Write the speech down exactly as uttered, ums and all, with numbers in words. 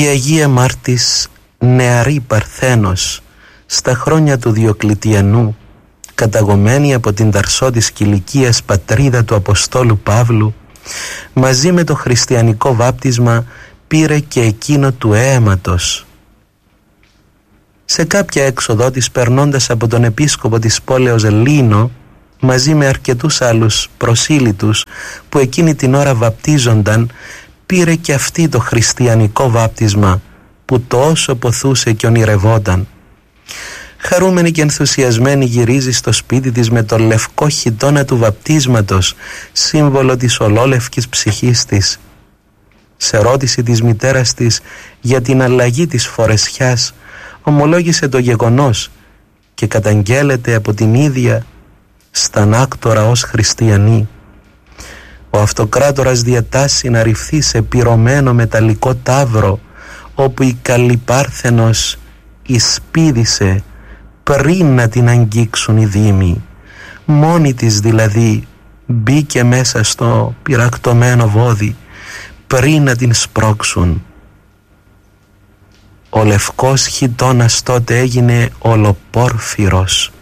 Η Αγία Μάρτης νεαρή Παρθένος στα χρόνια του Διοκλητιανού, καταγωμένη από την Ταρσό της Κιλικίας πατρίδα του Αποστόλου Παύλου, μαζί με το χριστιανικό βάπτισμα πήρε και εκείνο του αίματος. Σε κάποια έξοδο της, περνώντας από τον επίσκοπο της πόλεως Λίνο, μαζί με αρκετούς άλλους προσήλυτους που εκείνη την ώρα βαπτίζονταν, πήρε και αυτή το χριστιανικό βάπτισμα που τόσο ποθούσε και ονειρευόταν. Χαρούμενη και ενθουσιασμένη γυρίζει στο σπίτι της με το λευκό χιτώνα του βαπτίσματος, σύμβολο της ολόλευκης ψυχής της. Σε ερώτηση της μητέρας της για την αλλαγή της φορεσιάς, ομολόγησε το γεγονός και καταγγέλλεται από την ίδια στανάκτορα ως χριστιανή. Ο αυτοκράτορας διατάσσει να ρηφθεί σε πυρωμένο μεταλλικό ταύρο, όπου η καλή Πάρθενος εισπίδησε πριν να την αγγίξουν οι δήμοι. Μόνη της δηλαδή μπήκε μέσα στο πυρακτωμένο βόδι πριν να την σπρώξουν. Ο λευκός χιτώνας τότε έγινε ολοπόρφυρος.